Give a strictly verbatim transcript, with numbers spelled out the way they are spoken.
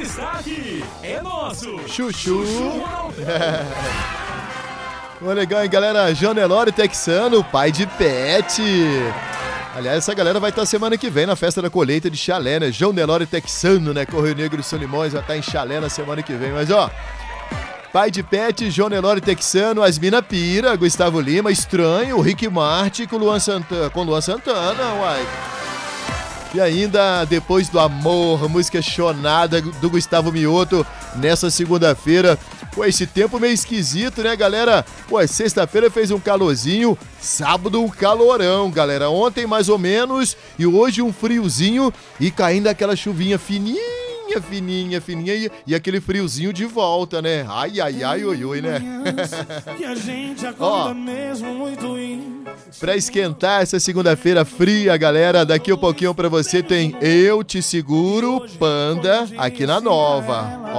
está aqui, é nosso. Chuchu. Chuchu. Bom, legal, hein, galera? João Nelore Texano, pai de pet. Aliás, essa galera vai estar semana que vem na festa da colheita de chalé, né? João Nelore Texano, né? Correio Negro de Solimões vai estar em chalé na semana que vem. Mas, ó, pai de pet, João Nelore Texano, Asmina Pira, Gustavo Lima, Estranho, Rick Martin com Luan Santana, com Luan Santana, uai. E ainda, Depois do Amor, música chonada do Gustavo Mioto, nessa segunda-feira. Pô, esse tempo meio esquisito, né, galera? Pô, sexta-feira fez um calorzinho, sábado um calorão, galera. Ontem mais ou menos, e hoje um friozinho e caindo aquela chuvinha fininha, fininha, fininha e, e aquele friozinho de volta, né? Ai, ai, ai, oi, oi, né? Ó, pra esquentar essa segunda-feira fria, galera, daqui a pouquinho pra você tem Eu Te Seguro, Panda, aqui na Nova.